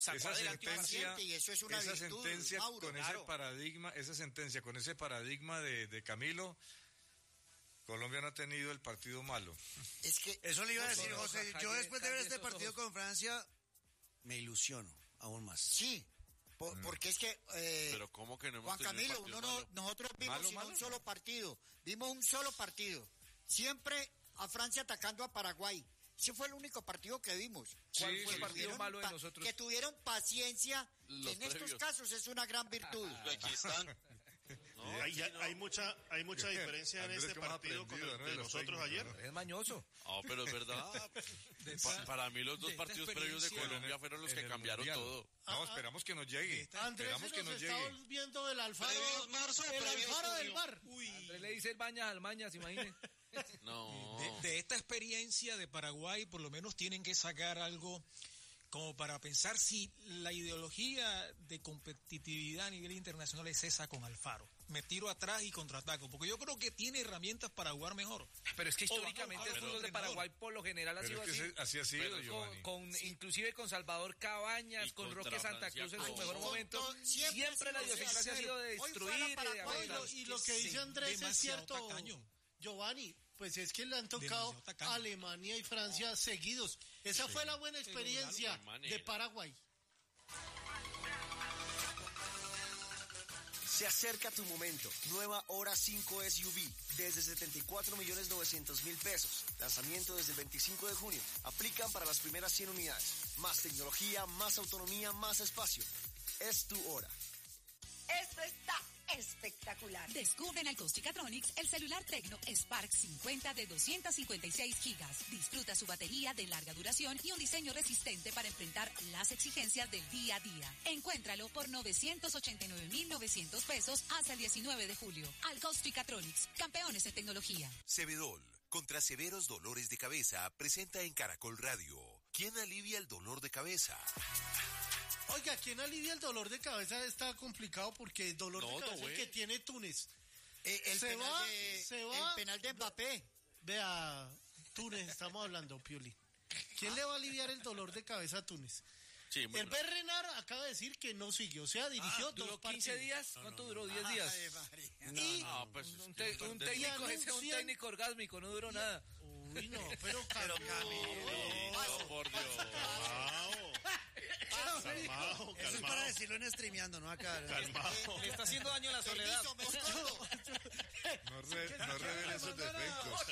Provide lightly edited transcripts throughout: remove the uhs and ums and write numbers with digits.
Esa sentencia, y eso es una esa virtud, sentencia Mauro, con claro. ese paradigma, esa sentencia con ese paradigma de Camilo, Colombia no ha tenido el partido malo. Es que eso le iba a decir, José. Yo después de ver este partido con Francia, me ilusiono aún más. Sí, porque es que... pero ¿cómo que no hemos Juan tenido Camilo, nosotros vimos un solo partido. Vimos un solo partido. Siempre a Francia atacando a Paraguay. Ese fue el único partido que vimos. ¿Cuál fue el partido malo de nosotros? Que tuvieron paciencia, Los que en previos. estos casos es una gran virtud. Aquí están. No, hay mucha diferencia en este partido con el de nosotros ayer. Es mañoso. Pero es verdad. Para mí los dos partidos previos de Colombia fueron los que cambiaron todo. No, esperamos que nos llegue. Andrés, esperamos que nos llegue. Estamos viendo el Alfaro, Previos marzo, el previos Alfaro del junio. bar. Andrés le dice el Bañas al Mañas, imagínese. No. De esta experiencia de Paraguay, por lo menos tienen que sacar algo como para pensar si la ideología de competitividad a nivel internacional es esa con Alfaro. Me tiro atrás y contraataco, porque yo creo que tiene herramientas para jugar mejor. Pero es que históricamente el fútbol de Paraguay por lo general ha sido así. Así ha sido, Giovanni. Inclusive con Salvador Cabañas, Y con contra Roque Santa Francia, Cruz en su con- mejor momento. Siempre la idiosincrasia ha sido de destruir y de avanzar. Y lo que dice Andrés es demasiado cierto, tacaño. Giovanni, pues es que le han tocado Demasiado tacaño. Alemania y Francia seguidos. Esa fue la buena experiencia de Paraguay. Se acerca tu momento. Nueva Hora 5 SUV. Desde 74.900.000 pesos. Lanzamiento desde el 25 de junio. Aplican para las primeras 100 unidades. Más tecnología, más autonomía, más espacio. Es tu hora. Esto está espectacular. Descubre en Alcostricatronics el celular Tecno Spark 50 de 256 gigas. Disfruta su batería de larga duración y un diseño resistente para enfrentar las exigencias del día a día. Encuéntralo por 989.900 pesos hasta el 19 de julio. Alcostricatronics, campeones en tecnología. Cebedol, contra severos dolores de cabeza, presenta en Caracol Radio. ¿Quién alivia el dolor de cabeza? Oiga, ¿quién alivia el dolor de cabeza? Está complicado porque el dolor de cabeza güey. que tiene Túnez. El penal de Mbappé. Vea, Túnez, estamos hablando, Pioli. ¿Quién le va a aliviar el dolor de cabeza a Túnez? Sí, El Berrenar acaba de decir que no siguió, o sea, dirigió ¿Duró 2 partidos. 15 días? ¿Cuánto duró? 10 días. Y pues Un técnico, ese es un técnico orgásmico, no duró nada. uy, no, pero Camilo. no, por Dios. Calmado. Eso es para decirlo en streameando, ¿no? Acá. Calmado. Le está haciendo daño a la soledad. No revele esos defectos.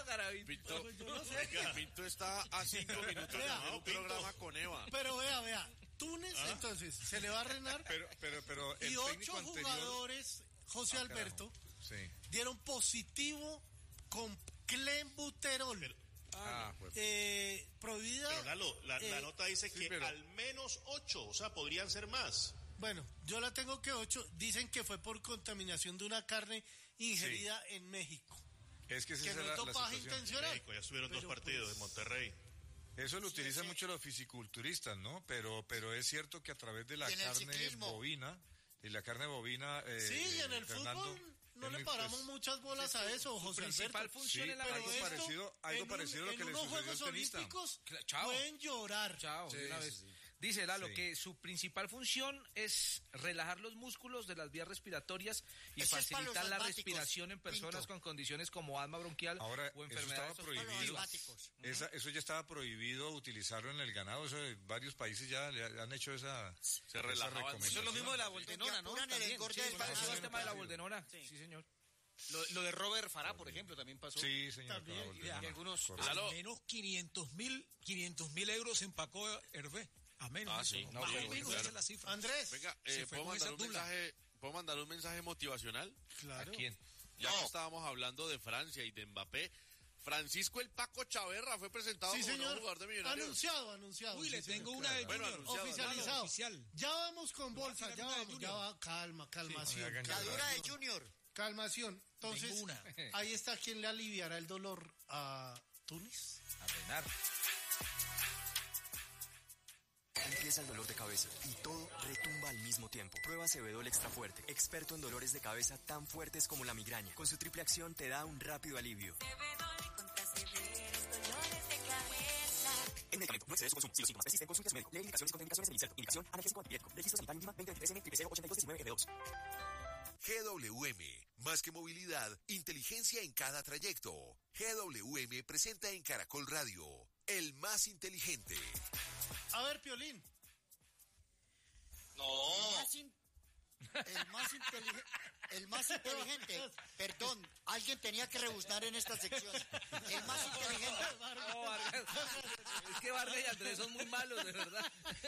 Pinto está a 5 minutos de Vea, hacer un programa con Eva. Pero vea, Túnez, entonces, se le va a renar. Pero el Y técnico 8 anterior... jugadores, José Alberto, Sí. dieron positivo con clenbuterol. Prohibida. Pero Lalo, la nota dice que pero- al menos 8, o sea, podrían ser más. Bueno, yo la tengo que 8. Dicen que fue por contaminación de una carne ingerida en México. Es que esa Que es no es la dopaje situación. intencional. México, ya estuvieron Pero, 2 partidos pues, en Monterrey. Eso lo utilizan mucho los fisiculturistas, ¿no? Pero es cierto que a través de la Y en el carne ciclismo. bovina, y la carne bovina... Sí, y en el Fernando, fútbol no le paramos muchas bolas a eso, José principal Alberto. función es la Pero algo esto, parecido a lo que en le unos sucedió al Juegos tenista. Olímpicos Chao. pueden llorar. Chao, Sí, de una sí, vez. sí. Dice Lalo Sí. que su principal función es relajar los músculos de las vías respiratorias y Eso es para facilitar los la asmáticos, respiración en personas Pinto. con condiciones como asma bronquial Ahora, o eso enfermedades estaba prohibido. asmáticos. Eso ya estaba prohibido utilizarlo en el ganado. Eso, varios países ya le han hecho esa relajaban. recomendación. Eso es lo mismo de la voltenona, ¿no? Apuran el También. engorde Sí, del eso es ganado. el tema de la voltenona. Sí, señor. Lo de Robert Farah, por ejemplo, también pasó. Sí, señor. También, con la voltenona. y algunos- Correcto. Lalo. Al menos 500.000 euros empacó Hervé. A menos. Ah, eso, sí. ¿no? No, Más o claro, menos claro. esa es la cifra. Andrés, Venga, Se fue con esa tula. ¿puedo mandar un mensaje motivacional? claro. ¿A quién? Ya que estábamos hablando de Francia y de Mbappé, Francisco el Paco Chaverra fue presentado Sí, como nuevo señor. jugador de Millonarios. Anunciado. Uy, sí, le señor. tengo una de Bueno, Junior. anunciado. Oficializado. Oficial. Ya vamos con bolsa, Voy a ya tirar una de vamos, Junior. calmación. hagan La llorar. dura de Junior. Calmación. Entonces, Tengo una. ahí está quien le aliviará el dolor a Túnez. A renar. Empieza el dolor de cabeza y todo retumba al mismo tiempo. Prueba Cebedol Extra Fuerte, experto en dolores de cabeza tan fuertes como la migraña. Con su triple acción te da un rápido alivio. El medicamento no excede su consumo. Si los síntomas persisten, consulte a su médico. Lee indicaciones y contraindicaciones del inserto. Indicación analgésico antipirético. Registro sanitario INVIMA 2023M008219F2. GWM, más que movilidad, inteligencia en cada trayecto. GWM presenta en Caracol Radio, el más inteligente. A ver, Piolín. No. El más inteligente. Perdón, alguien tenía que rebuznar en esta sección. El más inteligente. No, Vargas. Es que Vargas y Andrés son muy malos, de verdad.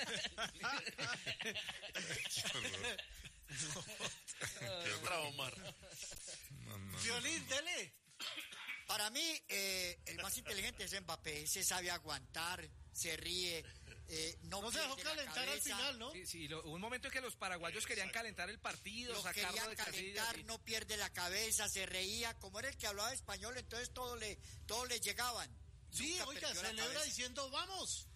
Qué traumar. Piolín, dele. Para mí, el más inteligente es Mbappé. Se sabe aguantar, se ríe. No se dejó calentar al final, ¿no? Sí, hubo un momento en que los paraguayos querían calentar el partido, Lo sacarlo querían de calentar, casillas. no pierde la cabeza, se reía. Como era el que hablaba español, entonces todos le llegaban. Sí, Nunca oiga, perdió la celebra cabeza. diciendo, vamos.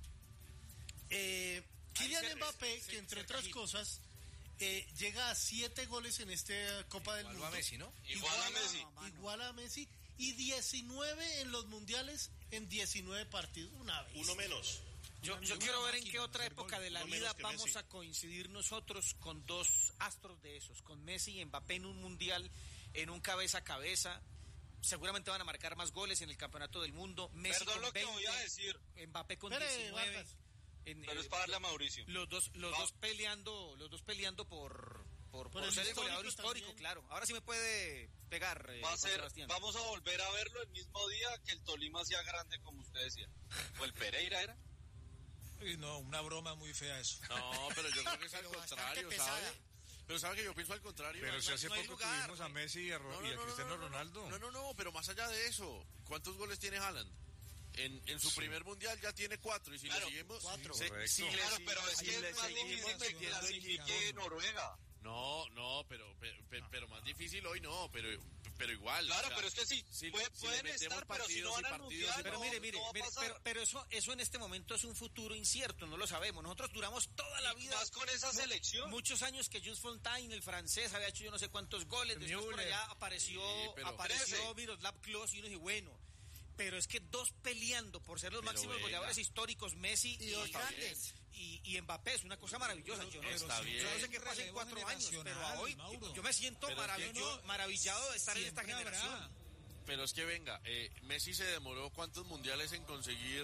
Kylian Mbappé, que entre otras cosas, llega a 7 goles en esta Copa del Mundo. Igual a Messi, ¿no? Igual a Messi. Y 19 en los mundiales en 19 partidos. Una vez. Uno menos. Yo quiero ver en qué otra época de la vida vamos a coincidir nosotros con dos astros de esos, con Messi y Mbappé en un mundial, en un cabeza a cabeza. Seguramente van a marcar más goles en el campeonato del mundo. Messi Perdón con lo 20, que voy a decir. Mbappé con Espere, 19. Vargas. Pero es para darle a Mauricio. Los dos peleando por el ser el goleador histórico histórico, también. claro. Ahora sí me puede pegar, Juan Sebastián. Vamos a volver a verlo el mismo día que el Tolima sea grande, como usted decía. O el Pereira era. No, una broma muy fea eso. No, pero yo creo que es al Pero bastante contrario, pesada. ¿sabe? Pero sabe que yo pienso al contrario. Pero si hace no hay poco lugar. tuvimos a Messi y a Cristiano Ronaldo. No, pero más allá de eso, ¿cuántos goles tiene Haaland? En su primer mundial ya tiene 4 y si le seguimos... 4. Claro, pero es que es más difícil que clasifique Noruega. No, pero más difícil hoy no, pero igual. Claro, o sea, pero es que sí, pueden estar, pero si no van al mundial, Pero mire, no va a pasar. pero eso en este momento es un futuro incierto, no lo sabemos. Nosotros duramos toda la vida. Más con esa selección. Muchos años que Jules Fontaine, el francés, había hecho yo no sé cuántos goles. Después por allá apareció Miroslav Klose y uno dice, bueno. Pero es que dos peleando por ser los máximos goleadores históricos, Messi Y dos grandes. y Mbappé, es una cosa maravillosa. Yo no sé qué pasa en 4 años, pero hoy yo me siento maravillado de estar en esta generación. Pero es que venga, Messi se demoró ¿cuántos mundiales en conseguir,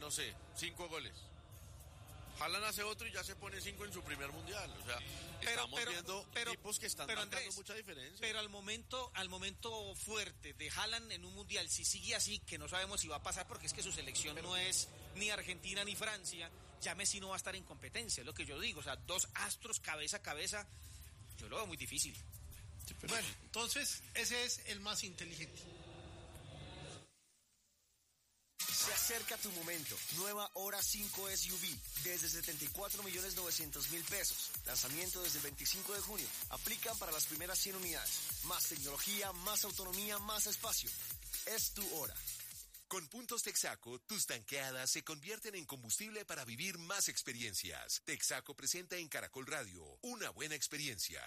5 goles? Haaland hace otro y ya se pone 5 en su primer mundial. O sea, estamos viendo tipos que están dando mucha diferencia. Pero al momento fuerte de Haaland en un mundial, si sigue así, que no sabemos si va a pasar, porque es que su selección no es ni Argentina ni Francia, ya Messi no va a estar en competencia, es lo que yo digo. O sea, dos astros cabeza a cabeza, yo lo veo muy difícil. Bueno, entonces ese es el más inteligente. Se acerca tu momento. Nueva Hora 5 SUV. Desde 74.900.000 pesos. Lanzamiento desde el 25 de junio. Aplican para las primeras 100 unidades. Más tecnología, más autonomía, más espacio. Es tu hora. Con puntos Texaco, tus tanqueadas se convierten en combustible para vivir más experiencias. Texaco presenta en Caracol Radio una buena experiencia.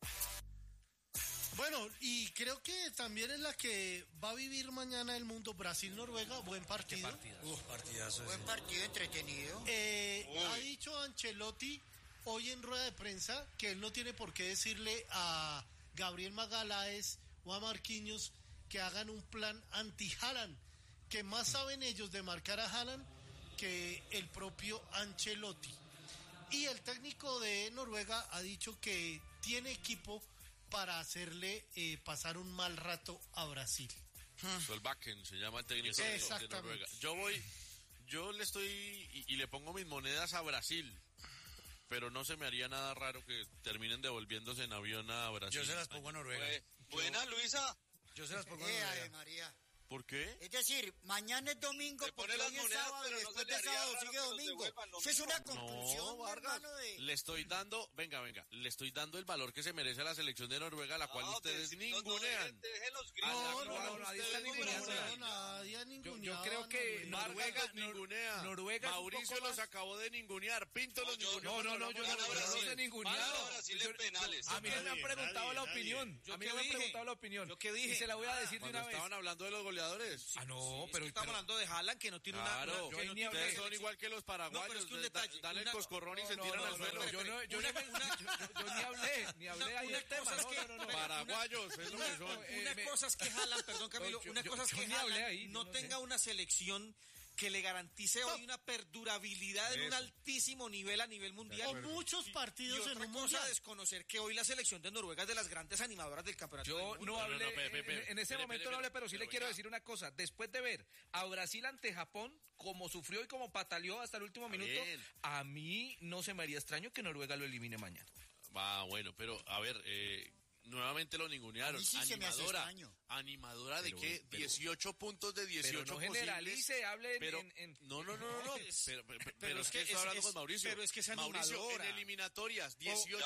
Bueno, y creo que también es la que va a vivir mañana el mundo. Brasil-Noruega, buen partido. Partidazo. Buen partido, entretenido. Ha dicho Ancelotti hoy en rueda de prensa que él no tiene por qué decirle a Gabriel Magalhães o a Marquinhos que hagan un plan anti-Haaland, que más saben ellos de marcar a Haaland que el propio Ancelotti. Y el técnico de Noruega ha dicho que tiene equipo para hacerle pasar un mal rato a Brasil. Solbakken se llama el técnico de Noruega. Yo le estoy y le pongo mis monedas a Brasil, pero no se me haría nada raro que terminen devolviéndose en avión a Brasil. Yo se las pongo a Noruega. Buena, Luisa. Yo se las pongo a Noruega. María. ¿Por qué? Es decir, mañana es domingo, porque hoy es sábado, y después de sábado sigue domingo. Eso es una conclusión, hermano, de... Le estoy dando, le estoy dando el valor que se merece la selección de Noruega, la cual ustedes ningunean. Nadie está ninguneando. Yo creo que Noruega Mauricio los acabó de ningunear, Pinto los ninguneó. No, yo no los he ninguneado. posibles penales. A mí no me han preguntado la opinión. A mí no me han preguntado la opinión. ¿Yo qué dije? Y se la voy a decir de una vez. Estaban hablando de los goleadores. Pero estamos hablando de Haaland, que no tiene claro, una... Ustedes son igual que los paraguayos. No, pero es que un detalle. Dan el coscorrón y se tiran al suelo. Yo ni hablé ahí del tema. Paraguayos, es lo que son. Una cosa es que Haaland, perdón Camilo, una cosa es que Haaland no tenga una selección que le garantice hoy una perdurabilidad en un altísimo nivel a nivel mundial. O muchos partidos en un mundial. Cosa desconocer que hoy la selección de Noruega es de las grandes animadoras del campeonato. Yo no hablé, en ese momento no hablé, pero sí le quiero decir una cosa. Después de ver a Brasil ante Japón, como sufrió y como pataleó hasta el último minuto, a mí no se me haría extraño que Noruega lo elimine mañana. Bueno, pero a ver, nuevamente lo ningunearon. Sí ¿Animadora de qué? 18 puntos de 18 pero no posibles. generalice, hable No. Pero es que estoy hablando con Mauricio. Pero es que es animadora. Mauricio, en eliminatorias, 18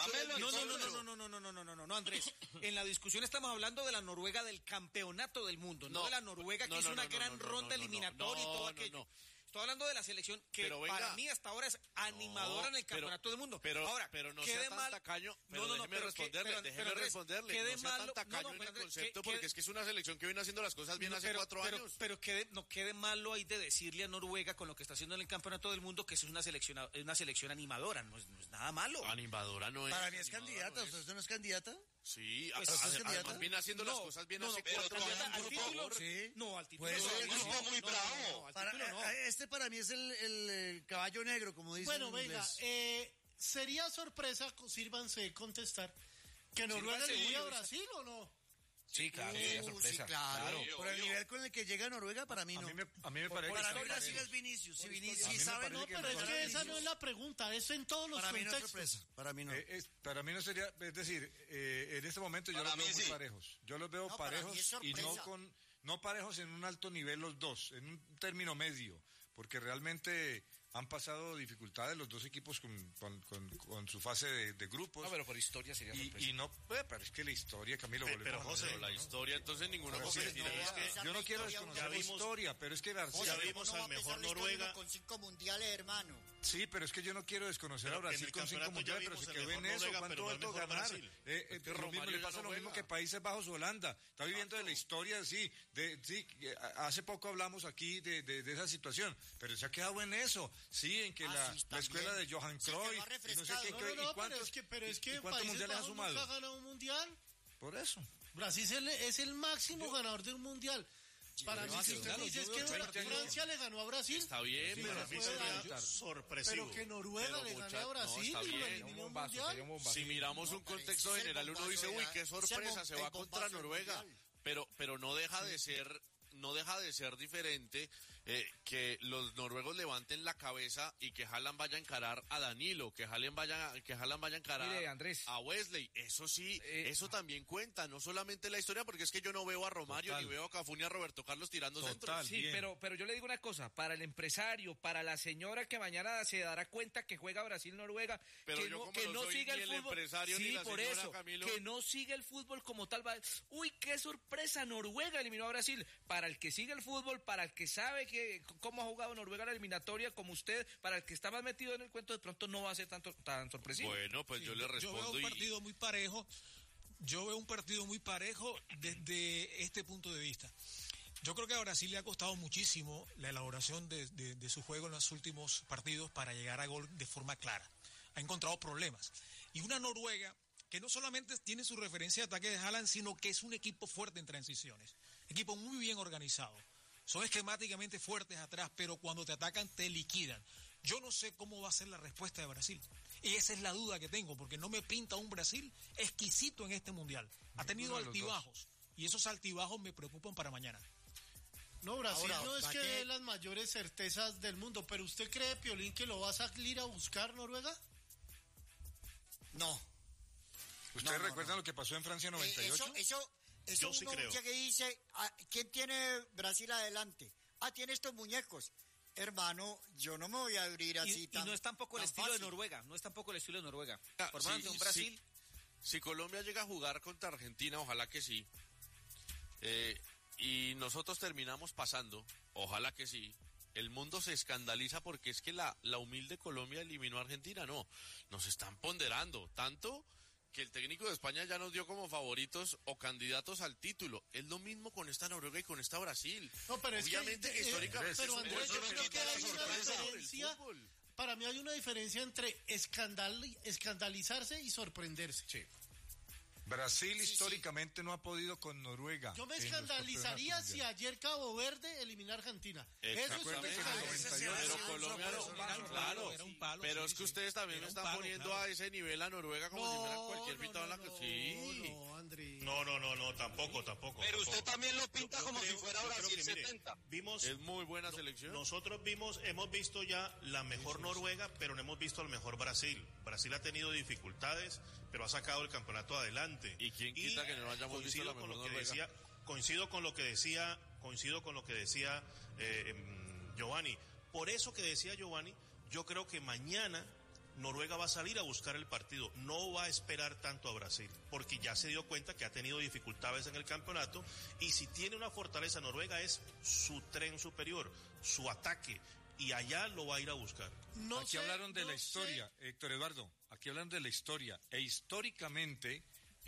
No, Andrés. En la discusión estamos hablando de la Noruega del campeonato del mundo, no de la Noruega que hizo una gran ronda eliminatoria y todo aquello. Estoy hablando de la selección que para mí hasta ahora es animadora en el campeonato del mundo. Ahora, no sea tan tacaño. Déjeme responderle. Quede no sea tan tacaño en el concepto, porque es que es una selección que viene haciendo las cosas bien hace 4 años. Pero no quede malo ahí de decirle a Noruega con lo que está haciendo en el campeonato del mundo que es una selección animadora. No es nada malo. Animadora no es. Para mí es candidata. ¿Usted no es candidata? Sí, además viene haciendo las cosas bien hace 4 años. No, al título. Pues no, muy bravo. Este para mí es el caballo negro, como dicen. Bueno, venga, sería sorpresa, sírvanse contestar, que Noruega le diga a Brasil o no. Sí, claro, sería sorpresa. Sí, claro. Por el nivel con el que llega Noruega, para mí no. A mí me parece para que mí Brasil es Vinicius. Si Vinicius sabe, no, pero es que esa no es la pregunta, es en todos los contextos. Para mí no es sorpresa, para mí no. Para mí no sería, es decir, en este momento yo los veo muy parejos. Yo los veo parejos y no parejos en un alto nivel los dos, en un término medio, porque realmente han pasado dificultades los dos equipos con su fase de grupos. No, pero por historia sería sorpresa. Y no, pero es que la historia, Camilo, pero José, la historia, entonces ninguna posibilidad. Yo no quiero desconocer la historia, pero es que Brasil. Ya vimos al mejor Noruega con 5 mundiales, hermano. Sí, pero es que yo no quiero desconocer a Brasil con 5 mundiales, pero se quedó en eso. ¿Cuánto alto ganar? Le pasa lo mismo que Países Bajos, Holanda. Está viviendo de la historia, sí. Hace poco hablamos aquí de esa situación, pero se ha quedado en eso. Sí, en que la escuela de Johan Cruyff y no sé qué. Pero es que ¿cuántos mundiales ha sumado? Nunca ha ganado un mundial. Por eso. Brasil es el máximo ganador de un mundial. Para mí, si usted dice es que Francia le ganó a Brasil. Está bien, pero a mí sería sorpresivo. Pero que Noruega le gane a Brasil y lo eliminó un mundial. Si miramos un contexto general, uno dice, uy, qué sorpresa, se va contra Noruega. Pero no deja de ser diferente que los noruegos levanten la cabeza y que Haaland vaya a encarar a Danilo, que Haaland vaya a encarar a Wesley. Eso sí, eso también cuenta, no solamente la historia, porque es que yo no veo a Romario ni veo a Cafú ni a Roberto Carlos tirando centros. Sí, pero yo le digo una cosa, para el empresario, para la señora que mañana se dará cuenta que juega Brasil-Noruega, que no siga el fútbol. Empresario, sí, ni la por señora, eso, Camilo. que no siga el fútbol como tal. Uy, qué sorpresa, Noruega eliminó a Brasil. Para el que sigue el fútbol, para el que sabe cómo ha jugado Noruega la eliminatoria como usted, para el que está más metido en el cuento, de pronto no va a ser tan sorpresivo. Bueno, pues yo le respondo. Yo veo un partido muy parejo. Yo veo un partido muy parejo desde este punto de vista. Yo creo que a Brasil le ha costado muchísimo la elaboración de su juego en los últimos partidos para llegar a gol de forma clara. Ha encontrado problemas. Y una Noruega que no solamente tiene su referencia de ataque de Haaland, sino que es un equipo fuerte en transiciones. Equipo muy bien organizado. Son esquemáticamente fuertes atrás, pero cuando te atacan te liquidan. Yo no sé cómo va a ser la respuesta de Brasil. Y esa es la duda que tengo, porque no me pinta un Brasil exquisito en este Mundial. Ha tenido altibajos, y esos altibajos me preocupan para mañana. No, Brasil no es que dé las mayores certezas del mundo, pero ¿usted cree, Piolín, que lo va a salir a buscar Noruega? No. ¿Ustedes recuerdan lo que pasó en Francia 98? Eso sí creo. Que dice, ¿quién tiene Brasil adelante? Tiene estos muñecos. Hermano, yo no me voy a abrir así y no es tampoco el estilo de Noruega, no es tampoco el estilo de Noruega. Por ejemplo, un Brasil... Si Colombia llega a jugar contra Argentina, ojalá que sí, y nosotros terminamos pasando, ojalá que sí, el mundo se escandaliza porque es que la humilde Colombia eliminó a Argentina. No, nos están ponderando tanto que el técnico de España ya nos dio como favoritos o candidatos al título. Es lo mismo con esta Noruega y con esta Brasil. No, pero obviamente que históricamente... Pero Andrés, yo creo que hay una diferencia... Para mí hay una diferencia entre escandalizarse y sorprenderse. Sí. Brasil históricamente no ha podido con Noruega. Yo me escandalizaría si ayer Cabo Verde elimina a Argentina. Eso es pero Colombia claro, pero es que ustedes también me están poniendo a ese nivel a Noruega como si fuera cualquier pitado en la sí. No, Andrés. No, tampoco. Pero usted también lo pinta como si fuera Brasil 70. Es muy buena selección. Nosotros hemos visto ya la mejor Noruega, pero no hemos visto al mejor Brasil. Brasil ha tenido dificultades, pero ha sacado el campeonato adelante. ¿Y quién quita que no hayamos visto la mejor Noruega? Coincido con lo que decía Giovanni. Por eso que decía Giovanni, yo creo que mañana Noruega va a salir a buscar el partido, no va a esperar tanto a Brasil, porque ya se dio cuenta que ha tenido dificultades en el campeonato, y si tiene una fortaleza Noruega es su tren superior, su ataque, y allá lo va a ir a buscar. Aquí hablaron de la historia, Héctor Eduardo, aquí hablan de la historia, e históricamente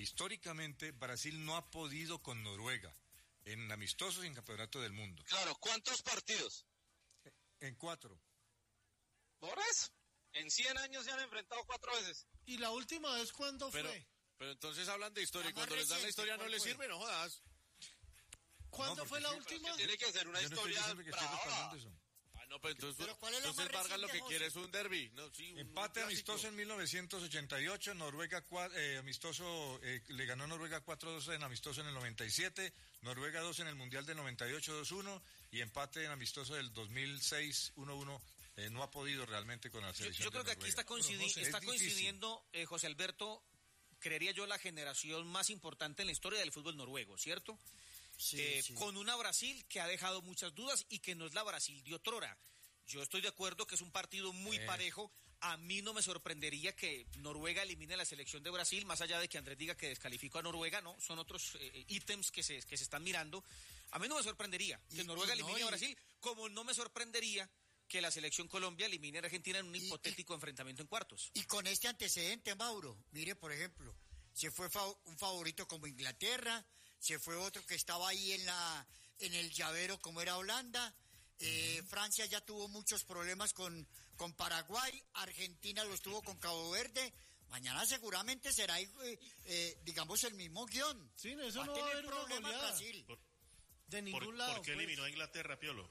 Brasil no ha podido con Noruega, en amistosos y en campeonato del mundo. Claro, ¿cuántos partidos? En 4. ¿Por eso? En 100 años se han enfrentado 4 veces. ¿Y la última vez cuándo fue? Pero entonces hablan de historia, y cuando les dan la historia no les sirve, no jodas. ¿Cuándo fue la última? Tiene que ser una historia brava. No, pero entonces Vargas lo que quiere es un derbi. No, sí, empate amistoso en 1988, Noruega amistoso, le ganó Noruega 4-2 en amistoso en el 97, Noruega 2 en el Mundial del 98 2-1 y empate en amistoso del 2006 1-1. No ha podido realmente con la selección. Yo creo que aquí está coincidiendo José Alberto, creería yo, la generación más importante en la historia del fútbol noruego, ¿cierto? Sí. Con una Brasil que ha dejado muchas dudas y que no es la Brasil de otrora. Yo estoy de acuerdo que es un partido muy parejo. A mí no me sorprendería que Noruega elimine la selección de Brasil, más allá de que Andrés diga que descalificó a Noruega, no, son otros ítems que se están mirando. A mí no me sorprendería que Noruega elimine a Brasil, como no me sorprendería que la selección Colombia elimine a Argentina en un hipotético enfrentamiento en cuartos. Y con este antecedente, Mauro, mire, por ejemplo, se fue un favorito como Inglaterra, se fue otro que estaba ahí en el llavero como era Holanda, Francia ya tuvo muchos problemas con Paraguay, Argentina los tuvo con Cabo Verde. Mañana seguramente será, digamos, el mismo guión. Sí, eso no va a haber problemas Brasil. De ningún lado. ¿Por qué eliminó a Inglaterra, Piolo?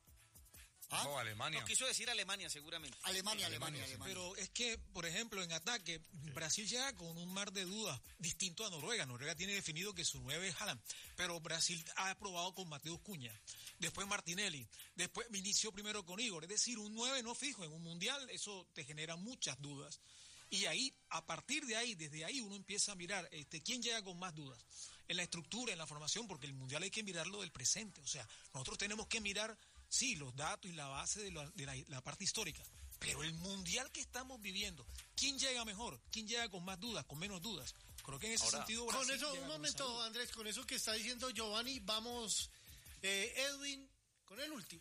No, Alemania. No, quiso decir Alemania, seguramente. Alemania. Pero es que, por ejemplo, en ataque, Brasil llega con un mar de dudas distinto a Noruega. Noruega tiene definido que su 9 es Haaland, pero Brasil ha probado con Mateus Cunha, después Martinelli, después inició primero con Igor. Es decir, un 9 no fijo en un mundial, eso te genera muchas dudas. Y ahí, a partir de ahí, desde ahí uno empieza a mirar quién llega con más dudas. En la estructura, en la formación, porque el mundial hay que mirarlo del presente. O sea, nosotros tenemos que mirar, sí, los datos y la base de la parte histórica, pero el mundial que estamos viviendo, ¿quién llega mejor? ¿Quién llega con más dudas, con menos dudas? Creo que en ese sentido Brasil con eso, un momento, Andrés, con eso que está diciendo Giovanni, vamos, Edwin, con el último.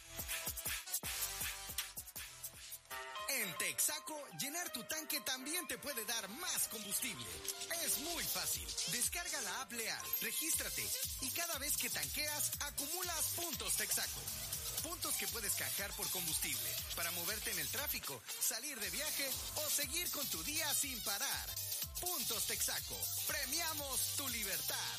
En Texaco, llenar tu tanque también te puede dar más combustible. Es muy fácil. Descarga la app Leal, regístrate y cada vez que tanqueas, acumulas puntos Texaco. Puntos que puedes canjear por combustible, para moverte en el tráfico, salir de viaje o seguir con tu día sin parar. Puntos Texaco. Premiamos tu libertad.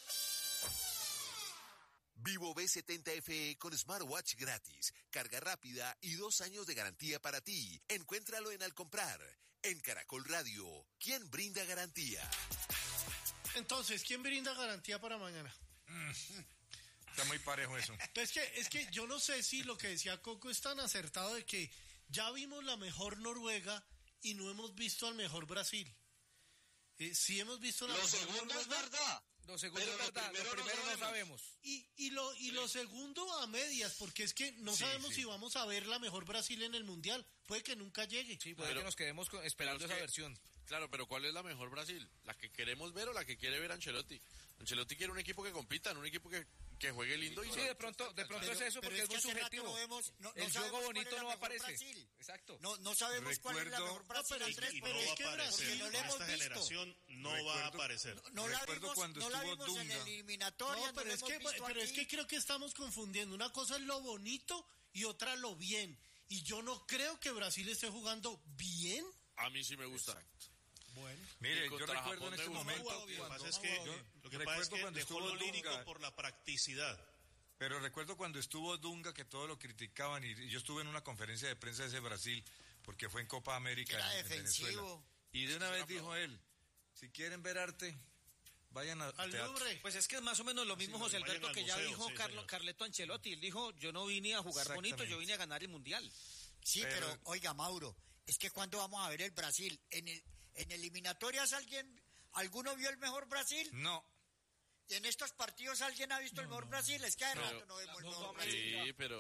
Vivo V70 FE con smartwatch gratis, carga rápida y 2 años de garantía para ti. Encuéntralo en Al Comprar. En Caracol Radio, ¿quién brinda garantía? Entonces, ¿quién brinda garantía para mañana? Está muy parejo eso. Es que yo no sé si lo que decía Coco es tan acertado de que ya vimos la mejor Noruega y no hemos visto al mejor Brasil. Sí hemos visto la mejor Noruega. Lo segundo es verdad. Lo segundo es verdad, lo primero no sabemos. Y lo segundo a medias, porque es que no sabemos si vamos a ver la mejor Brasil en el Mundial. Puede que nunca llegue. Sí, puede que nos quedemos esperando esa versión. Claro, pero ¿cuál es la mejor Brasil? ¿La que queremos ver o la que quiere ver Ancelotti? Ancelotti quiere un equipo que compita, un equipo que juegue lindo. Y sí, de pronto es eso, porque es muy subjetivo. El juego bonito no aparece. Exacto. No sabemos cuál es la mejor Brasil, Andrés, pero es que Brasil en esta generación no va a aparecer. No la vimos en la eliminatoria. No, pero es que creo que estamos confundiendo. Una cosa es lo bonito y otra lo bien. Y yo no creo que Brasil esté jugando bien. A mí sí me gusta. Exacto. Bueno, mire, yo recuerdo en este momento. Lo que pasa es que dejó lo lírico por la practicidad. Pero recuerdo cuando estuvo Dunga, que todos lo criticaban, y yo estuve en una conferencia de prensa de ese Brasil, porque fue en Copa América en Venezuela. Y de una vez dijo él, si quieren ver arte, vayan al Louvre. Pues es que es más o menos lo mismo, José Alberto, que ya dijo Carleto Ancelotti. Él dijo, yo no vine a jugar bonito, yo vine a ganar el Mundial. Sí, pero oiga, Mauro, es que cuando vamos a ver el Brasil, en eliminatorias ¿alguno vio el mejor Brasil? No. ¿Y en estos partidos alguien ha visto el mejor Brasil? Es que hace rato no vemos el mejor Brasil. Sí, pero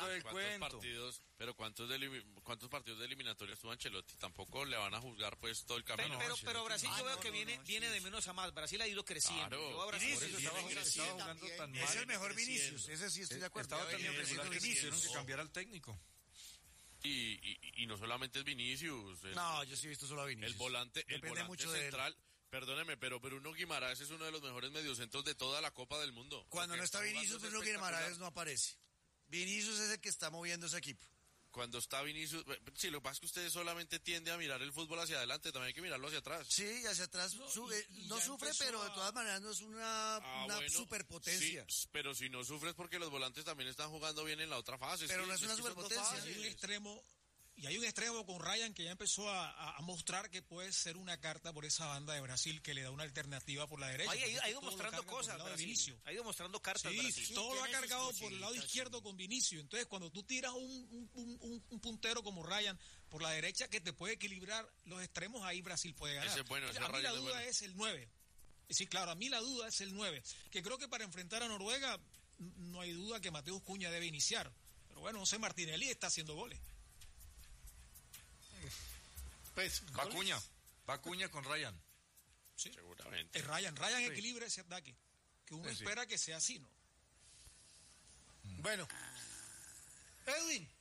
¿cuántos partidos de eliminatorias tuvo Ancelotti? Tampoco le van a juzgar pues todo el camino. Pero Brasil yo veo que viene de menos a más. Brasil ha ido creciendo. Claro. Estaba jugando tan mal. Es el mejor Vinicius, ese sí estoy de acuerdo. Estaba tan regular que quisieron que cambiara el técnico. Y no solamente es Vinicius. No, yo sí he visto solo a Vinicius. El volante mucho central. Perdóneme, pero Bruno Guimaraes es uno de los mejores mediocentros de toda la Copa del Mundo. Cuando no está Vinicius, Bruno Guimaraes no aparece. Vinicius es el que está moviendo ese equipo. Cuando está Vinicius, sí, lo que pasa es que ustedes solamente tienden a mirar el fútbol hacia adelante, también hay que mirarlo hacia atrás. Sí, hacia atrás no sufre, pero de todas maneras no es una superpotencia. Sí, pero si no sufres porque los volantes también están jugando bien en la otra fase. Pero no es una superpotencia. Hay un extremo con Ryan que ya empezó a mostrar que puede ser una carta por esa banda de Brasil que le da una alternativa por la derecha. Ha ido mostrando cosas, ha ido mostrando cartas. Sí, todo lo ha cargado por el lado izquierdo con Vinicius. Entonces, cuando tú tiras un puntero como Ryan por la derecha que te puede equilibrar los extremos, ahí Brasil puede ganar. A mí la duda es el 9. Sí, claro, a mí la duda es el 9. Que creo que para enfrentar a Noruega no hay duda que Mateus Cunha debe iniciar. Pero bueno, no sé, Martinelli está haciendo goles. Pues, va Cunha con Ryan. Sí, seguramente. Es Ryan equilibra ese ataque, que uno espera que sea así, ¿no? Bueno, Edwin,